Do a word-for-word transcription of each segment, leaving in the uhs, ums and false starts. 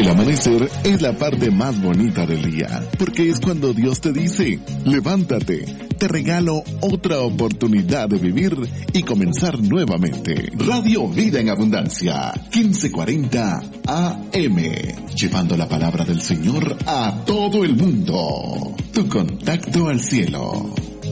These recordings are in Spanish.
El amanecer es la parte más bonita del día, porque es cuando Dios te dice, levántate, te regalo otra oportunidad de vivir y comenzar nuevamente. Radio Vida en Abundancia, quince cuarenta A M, llevando la palabra del Señor a todo el mundo. Tu contacto al cielo.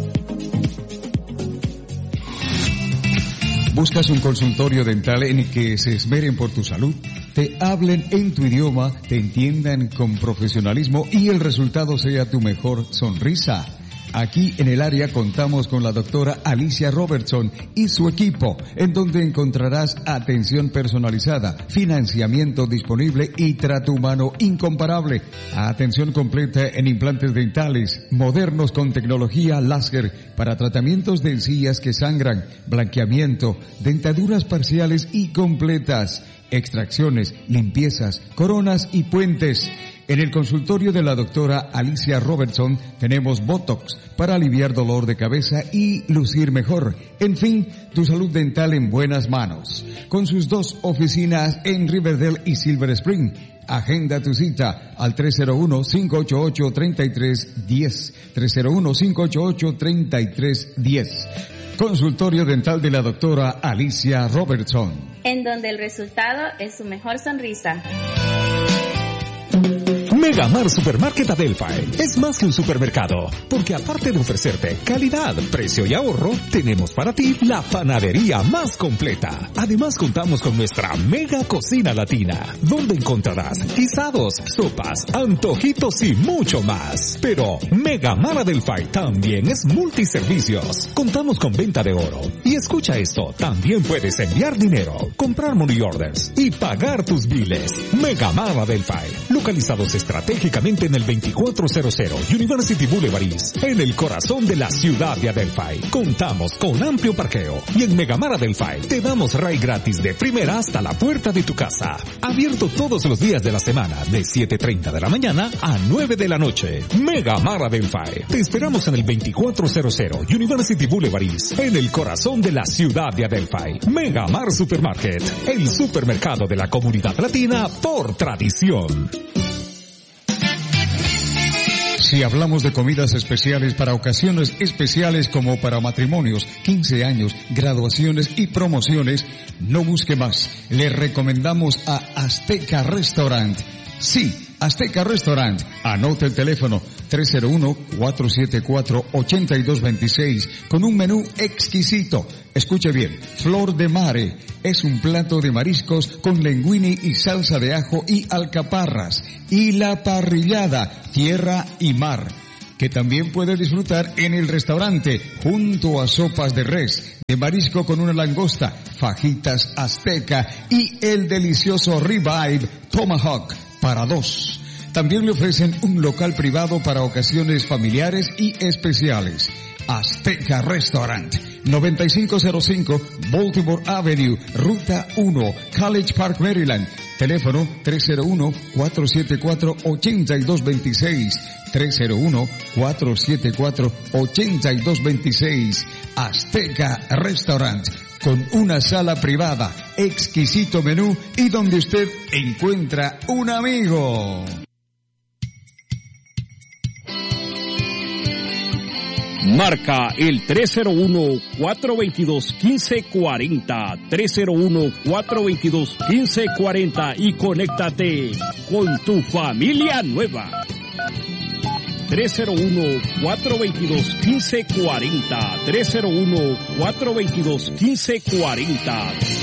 ¿Buscas un consultorio dental en el que se esmeren por tu salud? Te hablen en tu idioma, te entiendan con profesionalismo y el resultado sea tu mejor sonrisa. Aquí en el área contamos con la doctora Alicia Robertson y su equipo, en donde encontrarás atención personalizada, financiamiento disponible y trato humano incomparable. Atención completa en implantes dentales, modernos con tecnología láser para tratamientos de encías que sangran, blanqueamiento, dentaduras parciales y completas, extracciones, limpiezas, coronas y puentes. En el consultorio de la doctora Alicia Robertson tenemos Botox para aliviar dolor de cabeza y lucir mejor. En fin, tu salud dental en buenas manos. Con sus dos oficinas en Riverdale y Silver Spring. Agenda tu cita al tres cero uno, cinco ocho ocho, tres tres uno cero. tres cero uno, cinco ocho ocho, tres tres uno cero. Consultorio dental de la doctora Alicia Robertson. En donde el resultado es su mejor sonrisa. Megamar Supermarket Adelphi es más que un supermercado, porque aparte de ofrecerte calidad, precio y ahorro, tenemos para ti la panadería más completa. Además contamos con nuestra mega cocina latina, donde encontrarás guisados, sopas, antojitos y mucho más. Pero Megamar Adelphi también es multiservicios. Contamos con venta de oro. Y escucha esto, también puedes enviar dinero, comprar money orders y pagar tus biles. Megamar Adelphi, localizados estratégicamente estratégicamente en el veinticuatro cero cero University Boulevard East, en el corazón de la ciudad de Adelphi. Contamos con amplio parqueo y en Megamar Adelphi te damos ride gratis de primera hasta la puerta de tu casa. Abierto todos los días de la semana de siete treinta de la mañana a nueve de la noche. Megamar Adelphi. Te esperamos en el veinticuatro cero cero University Boulevard East, en el corazón de la ciudad de Adelphi. Megamar Supermarket, el supermercado de la comunidad latina por tradición. Si hablamos de comidas especiales para ocasiones especiales como para matrimonios, quince años, graduaciones y promociones, no busque más. Le recomendamos a Azteca Restaurant. Sí, Azteca Restaurant. Anote el teléfono tres cero uno, cuatro siete cuatro, ocho dos dos seis con un menú exquisito. Escuche bien, Flor de Mare es un plato de mariscos con linguine y salsa de ajo y alcaparras. Y la parrillada, tierra y mar, que también puede disfrutar en el restaurante junto a sopas de res, de marisco con una langosta, fajitas azteca y el delicioso ribeye tomahawk para dos. También le ofrecen un local privado para ocasiones familiares y especiales. Azteca Restaurant, noventa y cinco cero cinco Baltimore Avenue, Ruta uno, College Park, Maryland. Teléfono tres cero uno, cuatro siete cuatro, ocho dos dos seis. tres cero uno, cuatro siete cuatro, ocho dos dos seis. Azteca Restaurant, con una sala privada, exquisito menú y donde usted encuentra un amigo. Marca el tres cero uno, cuatro dos dos, uno cinco cuatro cero, tres cero uno, cuatro dos dos, uno cinco cuatro cero y conéctate con tu familia nueva. tres cero uno, cuatro dos dos, uno cinco cuatro cero, tres cero uno, cuatro dos dos, uno cinco cuatro cero.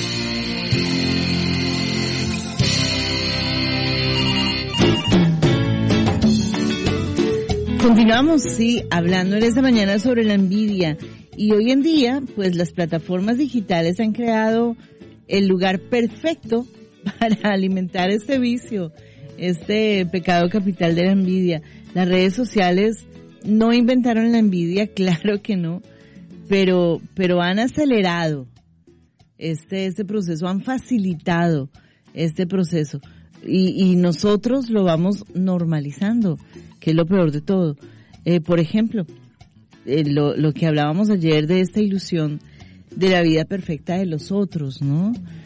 Continuamos, sí, hablando en esta mañana sobre la envidia. Y hoy en día, pues las plataformas digitales han creado el lugar perfecto para alimentar este vicio, este pecado capital de la envidia. Las redes sociales no inventaron la envidia, claro que no, pero, pero han acelerado este, este proceso, han facilitado este proceso. Y, y nosotros lo vamos normalizando, que es lo peor de todo. Eh, por ejemplo, eh, lo, lo que hablábamos ayer de esta ilusión de la vida perfecta de los otros, ¿no?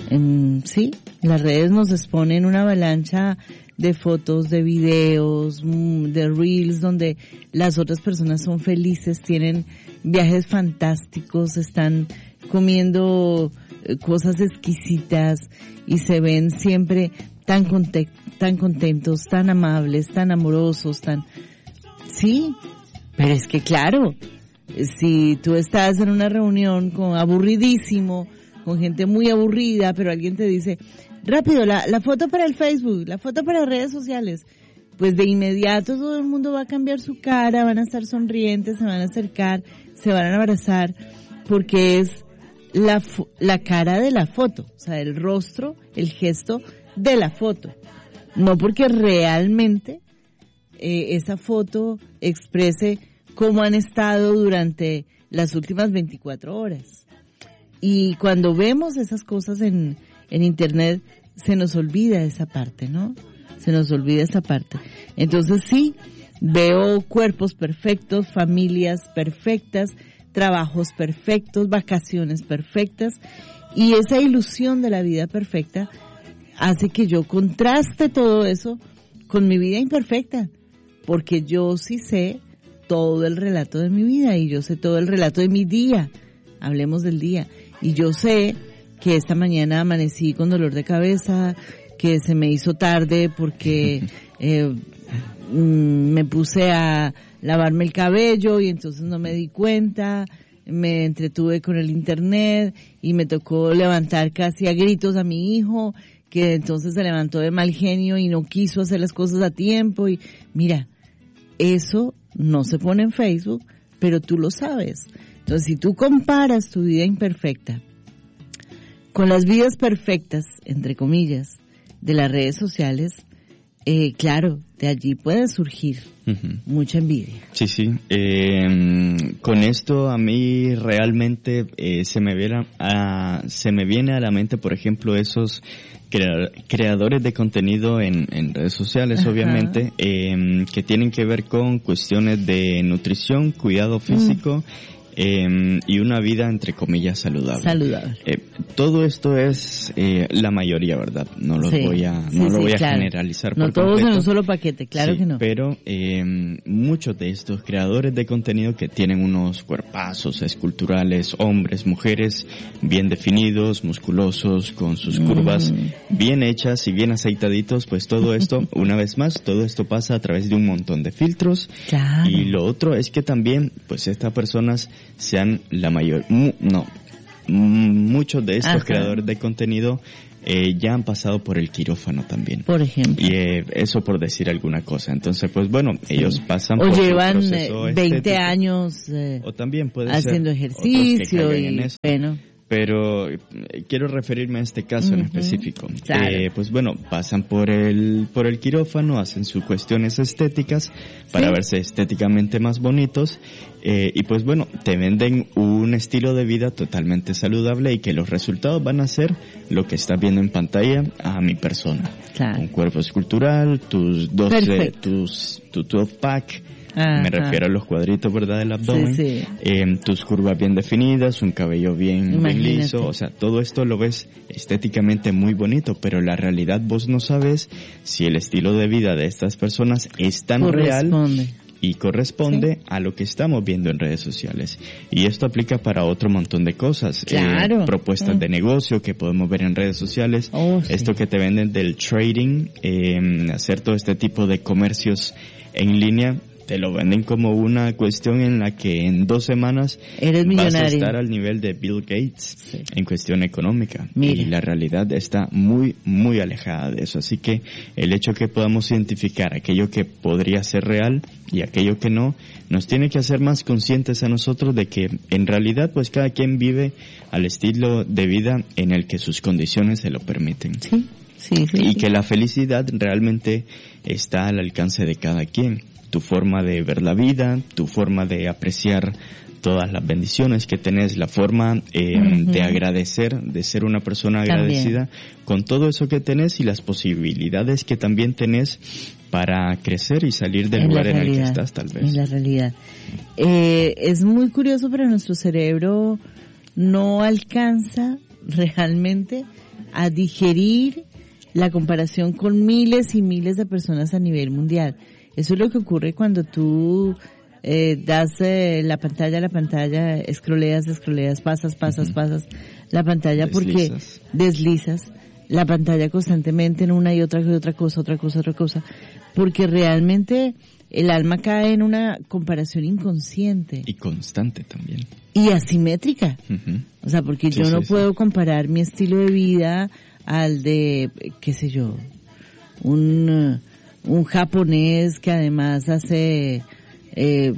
En, sí, las redes nos exponen una avalancha de fotos, de videos, de reels donde las otras personas son felices, tienen viajes fantásticos, están comiendo cosas exquisitas y se ven siempre tan conte- tan contentos, tan amables, tan amorosos, tan... Sí, pero es que claro, si tú estás en una reunión con aburridísimo, con gente muy aburrida, pero alguien te dice, rápido, la, la foto para el Facebook, la foto para las redes sociales, pues de inmediato todo el mundo va a cambiar su cara, van a estar sonrientes, se van a acercar, se van a abrazar, porque es la, la cara de la foto, o sea, el rostro, el gesto de la foto, no porque realmente eh, esa foto exprese cómo han estado durante las últimas veinticuatro horas. Y cuando vemos esas cosas en, en internet, se nos olvida esa parte, ¿no? Se nos olvida esa parte. Entonces sí, veo cuerpos perfectos, familias perfectas, trabajos perfectos, vacaciones perfectas, y esa ilusión de la vida perfecta hace que yo contraste todo eso con mi vida imperfecta, porque yo sí sé todo el relato de mi vida y yo sé todo el relato de mi día. Hablemos del día. Y yo sé que esta mañana amanecí con dolor de cabeza, que se me hizo tarde porque eh, me puse a lavarme el cabello y entonces no me di cuenta, me entretuve con el internet y me tocó levantar casi a gritos a mi hijo, que entonces se levantó de mal genio y no quiso hacer las cosas a tiempo. Y mira, eso no se pone en Facebook, pero tú lo sabes. Entonces, si tú comparas tu vida imperfecta con las vidas perfectas, entre comillas, de las redes sociales, eh, claro, de allí puede surgir uh-huh. mucha envidia. Sí, sí. Eh, con esto a mí realmente eh, se me viene a, se me viene a la mente, por ejemplo, esos crea- creadores de contenido en, en redes sociales, Ajá. obviamente, eh, que tienen que ver con cuestiones de nutrición, cuidado físico. Mm. Eh, y una vida entre comillas saludable. Saludable. Eh, todo esto es eh, la mayoría, ¿verdad? No lo sí, voy a, no sí, lo voy sí, a claro. generalizar. No por todos completo. en un solo paquete, claro sí, que no. Pero eh, muchos de estos creadores de contenido que tienen unos cuerpazos esculturales, hombres, mujeres, bien definidos, musculosos, con sus curvas mm. bien hechas y bien aceitaditos, pues todo esto, una vez más, todo esto pasa a través de un montón de filtros. Claro. Y lo otro es que también, pues estas personas sean la mayor, mu, no, muchos de estos Ajá. creadores de contenido eh, ya han pasado por el quirófano también. Por ejemplo. Y eh, eso por decir alguna cosa. Entonces, pues bueno, sí. ellos pasan o por llevan su proceso veinte estético. años eh, o también puede haciendo ser ejercicio y bueno. Pero eh, quiero referirme a este caso uh-huh. en específico. Claro. Eh, pues bueno, pasan por el por el quirófano, hacen sus cuestiones estéticas para ¿Sí? verse estéticamente más bonitos eh, y pues bueno, te venden un estilo de vida totalmente saludable y que los resultados van a ser lo que estás viendo en pantalla a mi persona. Claro. Un cuerpo escultural, tus doce, tus tu twelve pack. Ajá. Me refiero a los cuadritos, ¿verdad? Del abdomen. Sí, sí. Eh, tus curvas bien definidas, un cabello bien, bien liso. O sea, todo esto lo ves estéticamente muy bonito, pero la realidad vos no sabes si el estilo de vida de estas personas es tan real y corresponde sí. a lo que estamos viendo en redes sociales. Y esto aplica para otro montón de cosas. Claro. Eh, propuestas mm. de negocio que podemos ver en redes sociales. Oh, esto sí. que te venden del trading, eh, hacer todo este tipo de comercios en línea. Te lo venden como una cuestión en la que en dos semanas Eres vas millonario. a estar al nivel de Bill Gates sí. en cuestión económica. Mira. Y la realidad está muy, muy alejada de eso. Así que el hecho que podamos identificar aquello que podría ser real y aquello que no, nos tiene que hacer más conscientes a nosotros de que en realidad pues cada quien vive al estilo de vida en el que sus condiciones se lo permiten. Sí, sí, sí. Y sí. que la felicidad realmente está al alcance de cada quien. Tu forma de ver la vida, tu forma de apreciar todas las bendiciones que tenés, la forma eh, uh-huh. de agradecer, de ser una persona agradecida también. Con todo eso que tenés y las posibilidades que también tenés para crecer y salir del en lugar realidad, en el que estás, tal vez. En la realidad. Eh, es muy curioso, pero nuestro cerebro no alcanza realmente a digerir la comparación con miles y miles de personas a nivel mundial. Eso es lo que ocurre cuando tú eh, das eh, la pantalla a la pantalla, escroleas, escroleas, pasas, pasas, uh-huh. pasas la pantalla deslizas. porque deslizas la pantalla constantemente en una y otra y otra cosa, otra cosa, otra cosa, porque realmente el alma cae en una comparación inconsciente. Y constante también. Y asimétrica. Uh-huh. O sea, porque sí, yo no sí, puedo sí. comparar mi estilo de vida al de, qué sé yo, un, un japonés que además hace eh,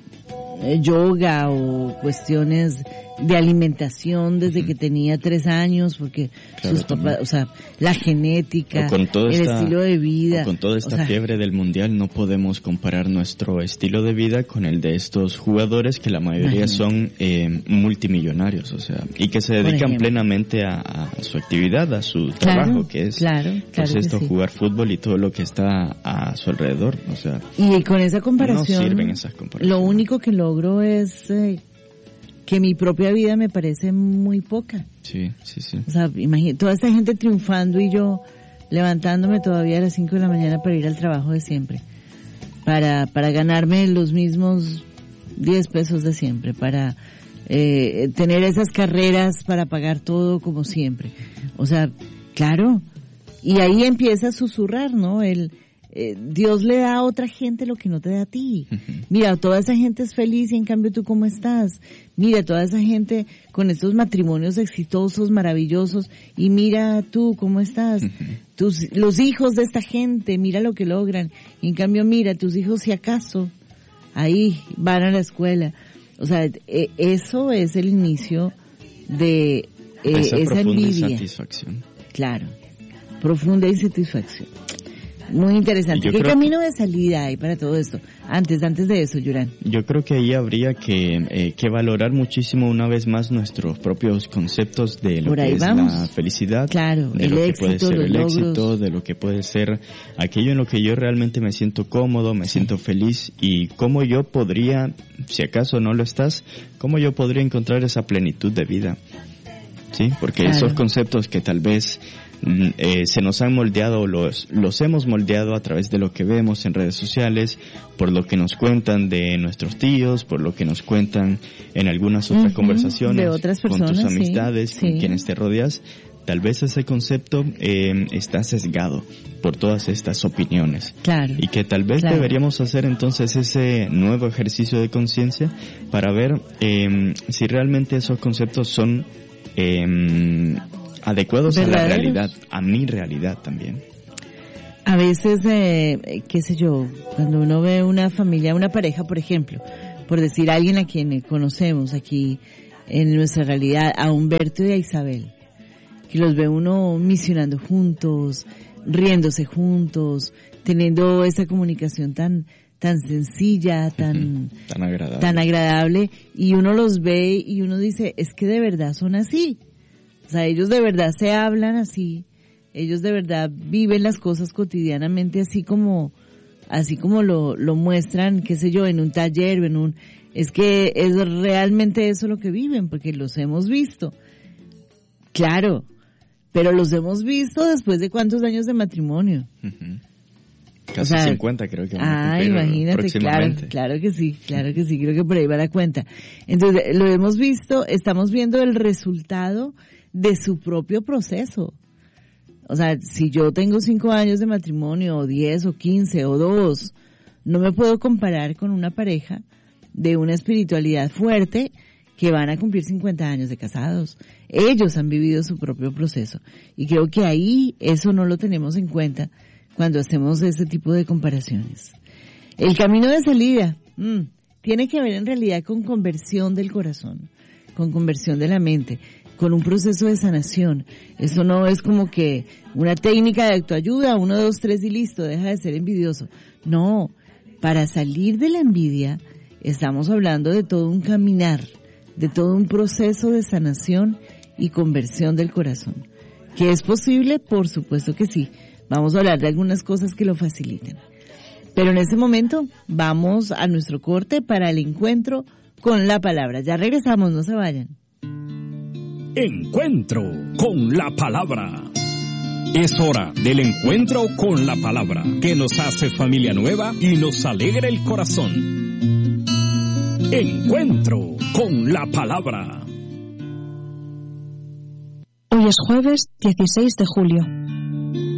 yoga o cuestiones de alimentación desde uh-huh. que tenía tres años, porque claro, sus papás, o sea, la genética, el esta, estilo de vida. Con toda esta o sea, fiebre del mundial no podemos comparar nuestro estilo de vida con el de estos jugadores que la mayoría imagínate. son eh, multimillonarios, o sea, y que se dedican plenamente a, a su actividad, a su trabajo, claro, que es claro, pues claro esto, sí. jugar fútbol y todo lo que está a su alrededor, o sea. Y con esa comparación, no sirven esas comparaciones. Lo único que logro es eh, que mi propia vida me parece muy poca. Sí, sí, sí. O sea, imagínate, toda esta gente triunfando y yo levantándome todavía a las cinco de la mañana para ir al trabajo de siempre. Para, para ganarme los mismos diez pesos de siempre. Para eh, tener esas carreras para pagar todo como siempre. O sea, claro. Y ahí empieza a susurrar, ¿no? El, Eh, Dios le da a otra gente lo que no te da a ti. Uh-huh. Mira, toda esa gente es feliz y en cambio tú cómo estás. Mira, toda esa gente con estos matrimonios exitosos, maravillosos, y mira tú cómo estás. Uh-huh. Tus, los hijos de esta gente, mira lo que logran. Y en cambio, mira, tus hijos si acaso ahí van a la escuela. O sea, eh, eso es el inicio de eh, esa, esa profunda envidia. Insatisfacción. Claro, profunda insatisfacción. Muy interesante. ¿Qué camino de salida hay para todo esto? Antes, antes de eso, Yurán. Yo creo que ahí habría que, eh, que valorar muchísimo una vez más nuestros propios conceptos de lo Por que es vamos. la felicidad, claro, de el lo que éxito, puede ser el logros. éxito, de lo que puede ser aquello en lo que yo realmente me siento cómodo, me sí. siento feliz, y cómo yo podría, si acaso no lo estás, cómo yo podría encontrar esa plenitud de vida. Sí, porque claro. esos conceptos que tal vez Eh, se nos han moldeado, los, los hemos moldeado a través de lo que vemos en redes sociales, por lo que nos cuentan de nuestros tíos, por lo que nos cuentan en algunas otras uh-huh, conversaciones, de otras personas, con tus amistades, sí, con sí. quienes te rodeas. Tal vez ese concepto eh, está sesgado por todas estas opiniones. Claro. Y que tal vez claro. deberíamos hacer entonces ese nuevo ejercicio de conciencia para ver eh, si realmente esos conceptos son eh, adecuados a la realidad, a mi realidad también. A veces, eh, qué sé yo, cuando uno ve una familia, una pareja, por ejemplo, por decir a alguien a quien conocemos aquí en nuestra realidad, a Humberto y a Isabel, que los ve uno misionando juntos, riéndose juntos, teniendo esa comunicación tan tan sencilla, tan tan agradable. tan agradable, y uno los ve y uno dice, es que de verdad son así. O sea, ellos de verdad se hablan así, ellos de verdad viven las cosas cotidianamente así como, así como lo, lo muestran, qué sé yo, en un taller o en un, es que es realmente eso lo que viven, porque los hemos visto. Claro, pero los hemos visto después de cuántos años de matrimonio. Uh-huh. Casi o sea, cincuenta creo que. Ah, imagínate, claro, claro que sí, claro que sí, creo que por ahí va la cuenta. Entonces, lo hemos visto, estamos viendo el resultado de su propio proceso. O sea, si yo tengo cinco años de matrimonio, o diez, o quince, o dos, no me puedo comparar con una pareja de una espiritualidad fuerte que van a cumplir cincuenta años de casados. Ellos han vivido su propio proceso. Y creo que ahí eso no lo tenemos en cuenta cuando hacemos ese tipo de comparaciones. El camino de salida mmm, tiene que ver en realidad con conversión del corazón, con conversión de la mente, con un proceso de sanación. Eso no es como que una técnica de autoayuda, uno, dos, tres y listo, deja de ser envidioso. No, para salir de la envidia estamos hablando de todo un caminar, de todo un proceso de sanación y conversión del corazón. ¿Que es posible? Por supuesto que sí. Vamos a hablar de algunas cosas que lo faciliten. Pero en este momento vamos a nuestro corte para el encuentro con la palabra. Ya regresamos, no se vayan. Encuentro con la palabra. Es hora del encuentro con la palabra, que nos hace familia nueva y nos alegra el corazón. Encuentro con la palabra. Hoy es jueves dieciséis de julio.